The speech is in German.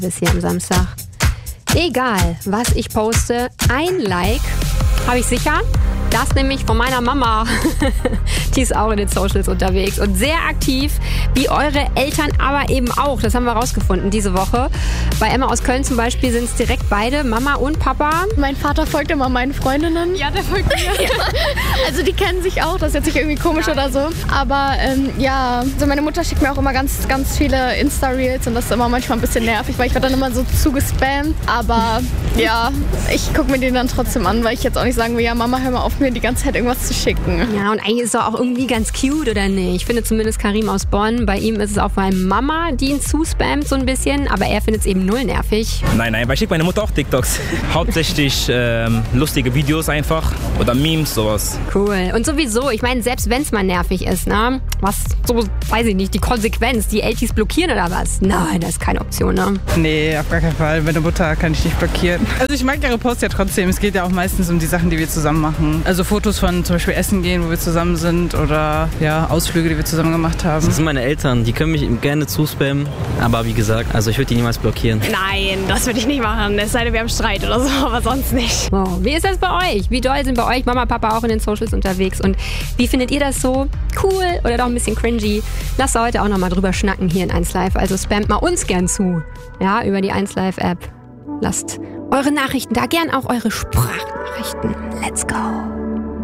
bis hier am Samstag. Egal, was ich poste, ein Like habe ich sicher. Das nämlich von meiner Mama. Die ist auch in den Socials unterwegs und sehr aktiv, wie eure Eltern aber eben auch. Das haben wir rausgefunden diese Woche. Bei Emma aus Köln zum Beispiel sind es direkt beide, Mama und Papa. Mein Vater folgt immer meinen Freundinnen. Ja, der folgt mir. Ja. Also die kennen sich auch, das ist jetzt nicht irgendwie komisch oder so. Aber also meine Mutter schickt mir auch immer ganz, ganz viele Insta-Reels und das ist immer manchmal ein bisschen nervig, weil ich werde dann immer so zugespammt. Aber ja, ich gucke mir den dann trotzdem an, weil ich jetzt auch nicht sagen will, ja Mama, hör mal auf, mir die ganze Zeit irgendwas zu schicken. Ja, und eigentlich ist es doch auch irgendwie ganz cute, oder nicht? Ich finde zumindest Karim aus Bonn, bei ihm ist es auch vor allem Mama, die ihn zuspammt so ein bisschen, aber er findet es eben null nervig. Nein, weil ich schicke meine Mutter auch TikToks. Hauptsächlich lustige Videos einfach oder Memes, sowas. Cool. Und sowieso, ich meine, selbst wenn es mal nervig ist, ne? Was, so, weiß ich nicht, die Konsequenz, die Eltis blockieren oder was? Nein, das ist keine Option, ne? Nee, auf gar keinen Fall. Meine Mutter kann ich nicht blockieren. Also ich mag ihre Posts ja trotzdem. Es geht ja auch meistens um die Sachen, die wir zusammen machen. Also Fotos von zum Beispiel Essen gehen, wo wir zusammen sind oder ja, Ausflüge, die wir zusammen gemacht haben. Das sind meine Eltern, die können mich gerne zuspammen, aber wie gesagt, also ich würde die niemals blockieren. Nein, das würde ich nicht machen, es sei denn, wir haben Streit oder so, aber sonst nicht. Oh, wie ist das bei euch? Wie doll sind bei euch Mama, Papa auch in den Socials unterwegs? Und wie findet ihr das so? Cool oder doch ein bisschen cringy? Lasst heute auch nochmal drüber schnacken hier in 1Live, also spamt mal uns gern zu. Ja, über die 1Live App. Lasst eure Nachrichten da, gern auch eure Sprachnachrichten. Let's go.